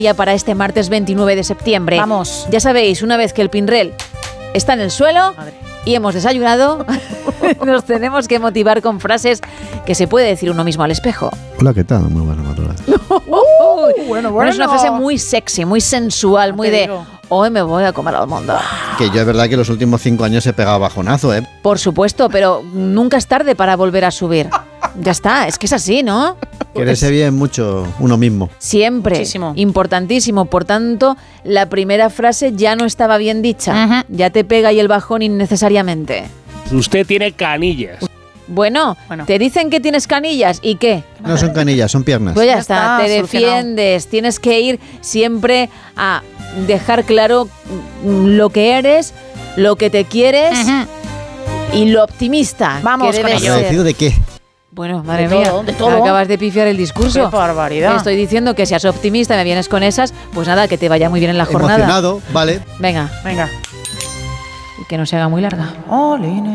Ya para este martes 29 de septiembre. Vamos. Ya sabéis, una vez que el Pinrel está en el suelo y hemos desayunado, nos tenemos que motivar con frases que se puede decir uno mismo al espejo. Hola, ¿qué tal? Muy buenas madrugadas. Bueno. Es una frase muy sexy, muy sensual, muy de hoy me voy a comer al mundo. Que yo es verdad que los últimos 5 años he pegado bajonazo, ¿eh? Por supuesto, pero nunca es tarde para volver a subir. Ya está, es que es así, ¿no? Quererse bien mucho uno mismo. Siempre. Muchísimo. Importantísimo. Por tanto, la primera frase ya no estaba bien dicha. Ajá. Ya te pega ahí el bajón innecesariamente. Usted tiene canillas. Bueno, te dicen que tienes canillas, ¿y qué? No son canillas, son piernas. Pues ya Ya está, está, te defiendes. Tienes que ir siempre a dejar claro lo que eres, lo que te quieres y lo optimista Vamos que con debes ello. ser. ¿Agradecido de qué? Bueno, madre De mía, todo, de todo. acabas de pifiar el discurso. Qué barbaridad. Te estoy diciendo que seas optimista y me vienes con esas, pues nada, que te vaya muy bien en la jornada. Emocionado, vale. Venga, Venga. y que no se haga muy larga. Oline.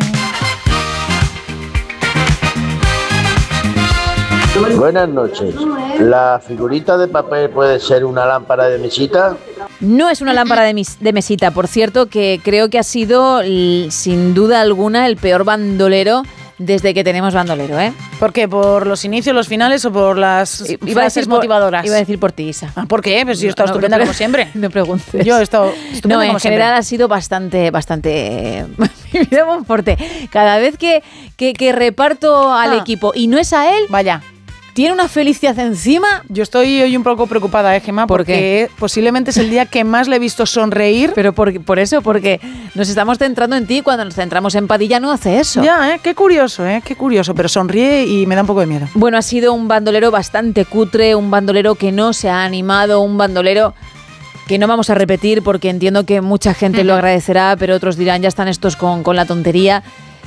Buenas noches. ¿La figurita de papel puede ser una lámpara de mesita? No es una lámpara de mesita, por cierto, que creo que ha sido, sin duda alguna, el peor bandolero desde que tenemos bandolero, ¿eh? ¿Por qué? ¿Por los inicios, los finales o por las frases motivadoras? Iba a decir por ti, Isa. ¿Por qué? Pues yo he estado estupenda como siempre. No preguntes. Yo he estado estupenda No, en como general siempre. ha sido bastante Mira, Monforte. Cada vez que reparto al equipo y no es a él, Vaya. tiene una felicidad encima. Yo estoy hoy un poco preocupada, Gemma, ¿Por porque posiblemente es el día que más le he visto sonreír. Pero por eso, porque nos estamos centrando en ti. Cuando nos centramos en Padilla no hace eso. Ya, qué curioso, pero sonríe y me da un poco de miedo. Bueno, ha sido un bandolero bastante cutre, un bandolero que no se ha animado, un bandolero que no vamos a repetir porque entiendo que mucha gente lo agradecerá, pero otros dirán, ya están estos con la tontería.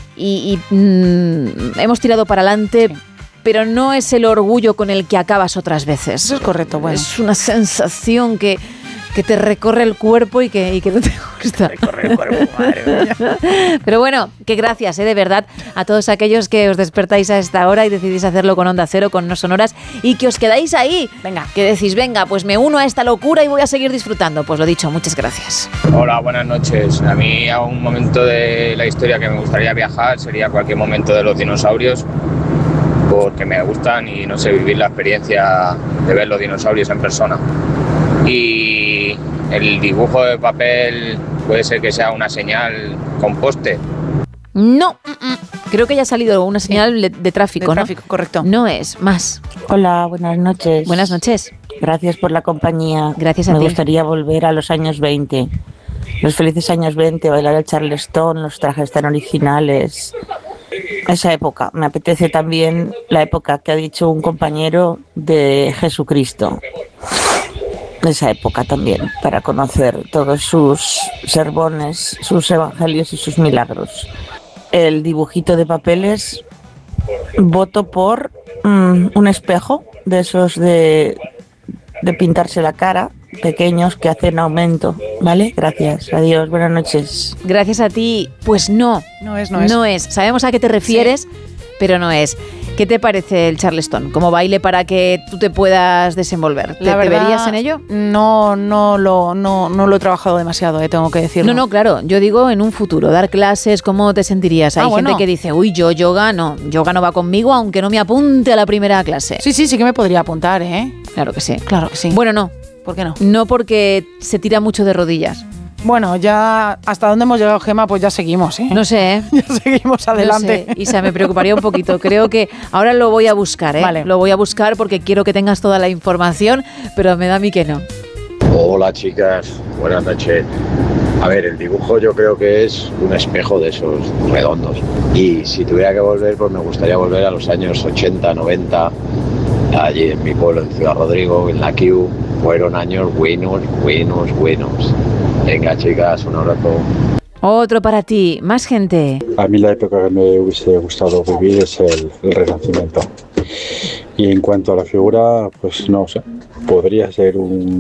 Hemos tirado para adelante, pero no es el orgullo con el que acabas otras veces. Eso es correcto, bueno. Es una sensación que te recorre el cuerpo y que no te gusta. Recorre el cuerpo, madre mía. Pero bueno, que gracias, de verdad, a todos aquellos que os despertáis a esta hora y decidís hacerlo con Onda Cero, con No Sonoras, y que os quedáis ahí. Venga. Que decís, venga, pues me uno a esta locura y voy a seguir disfrutando. Pues lo dicho, muchas gracias. Hola, buenas noches. A mí a un momento de la historia que me gustaría viajar sería cualquier momento de los dinosaurios, porque me gustan y no sé, vivir la experiencia de ver los dinosaurios en persona. Y el dibujo de papel puede ser que sea una señal con poste. No, creo que ya ha salido una señal de tráfico, De ¿no? tráfico, correcto. No es más. Hola, buenas noches. Buenas noches. Gracias por la compañía. Gracias a Me ti. gustaría volver a los años 20. Los felices años 20, bailar el Charleston, los trajes tan originales. Esa época. Me apetece también la época que ha dicho un compañero de Jesucristo. Esa época también, para conocer todos sus sermones, sus evangelios y sus milagros. El dibujito de papeles, voto por un espejo de esos de pintarse la cara, pequeños que hacen aumento, ¿vale? Gracias, adiós, buenas noches. Gracias a ti, pues no. No es. Sabemos a qué te refieres, pero no es. ¿Qué te parece el Charleston como baile para que tú te puedas desenvolver? ¿Te verías en ello? No lo he trabajado demasiado, tengo que decirlo. No, claro. Yo digo en un futuro, dar clases, ¿cómo te sentirías? Hay gente que dice, uy, yoga no va conmigo, aunque no me apunte a la primera clase. Sí que me podría apuntar, ¿eh? Claro que sí. Claro que sí. Bueno, no. ¿Por qué no? No, porque se tira mucho de rodillas. Bueno, ya hasta dónde hemos llegado, Gemma, pues ya seguimos, ¿eh? No sé, ¿eh? Ya seguimos adelante. No sé, Isa, me preocuparía un poquito. Creo que ahora lo voy a buscar, ¿eh? Vale. Lo voy a buscar porque quiero que tengas toda la información, pero me da a mí que no. Hola chicas, buenas noches. A ver, el dibujo yo creo que es un espejo de esos redondos. Y si tuviera que volver, pues me gustaría volver a los años 80, 90, allí en mi pueblo, en Ciudad Rodrigo, en la Q. Fueron años buenos. Venga chicas, un abrazo. Otro para ti, más gente. A mí la época que me hubiese gustado vivir es el Renacimiento. Y en cuanto a la figura, pues no sé, podría ser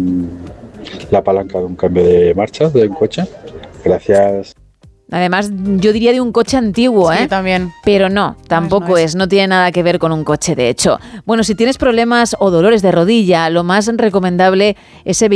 la palanca de un cambio de marcha de un coche. Gracias. Además, yo diría de un coche antiguo, ¿eh? Sí, también. Pero no, tampoco es, no tiene nada que ver con un coche, de hecho. Bueno, si tienes problemas o dolores de rodilla, lo más recomendable es evitar